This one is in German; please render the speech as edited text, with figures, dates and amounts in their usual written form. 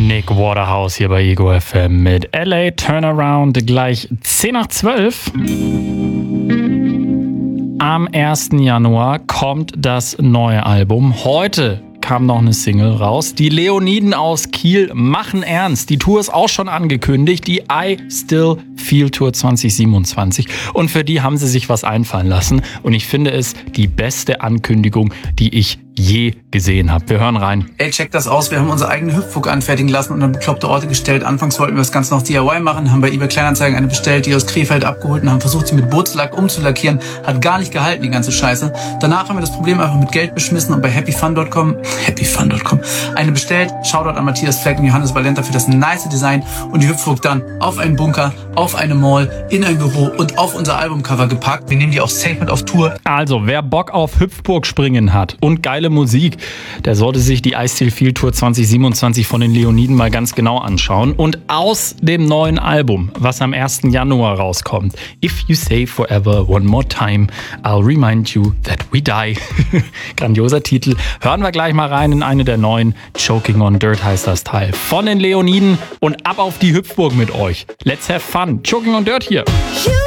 Nick Waterhouse hier bei Ego FM mit LA Turnaround, gleich 10 nach 12. Am 1. Januar kommt das neue Album. Heute kam noch eine Single raus. Die Leoniden aus Kiel machen ernst. Die Tour ist auch schon angekündigt, die I Still Feel Tour 2027. Und für die haben sie sich was einfallen lassen. Und ich finde es die beste Ankündigung, die ich je gesehen habe. Wir hören rein. Ey, check das aus. Wir haben unsere eigene Hüpfburg anfertigen lassen und an bekloppte Orte gestellt. Anfangs wollten wir das Ganze noch DIY machen, haben bei eBay Kleinanzeigen eine bestellt, die aus Krefeld abgeholt und haben versucht, sie mit Bootslack umzulackieren. Hat gar nicht gehalten, die ganze Scheiße. Danach haben wir das Problem einfach mit Geld beschmissen und bei happyfun.com eine bestellt. Shoutout an Matthias Fleck und Johannes Valenta für das nice Design und die Hüpfburg dann auf einen Bunker, auf eine Mall, in ein Büro und auf unser Albumcover gepackt. Wir nehmen die auch safe mit auf Tour. Also, wer Bock auf Hüpfburg springen hat und geile Musik, der sollte sich die I Still Feel Tour 2027 von den Leoniden mal ganz genau anschauen. Und aus dem neuen Album, was am 1. Januar rauskommt, If You Say Forever One More Time, I'll Remind You That We Die. Grandioser Titel. Hören wir gleich mal rein in eine der neuen. Choking on Dirt heißt das Teil. Von den Leoniden und ab auf die Hüpfburg mit euch. Let's have fun. Choking on Dirt hier.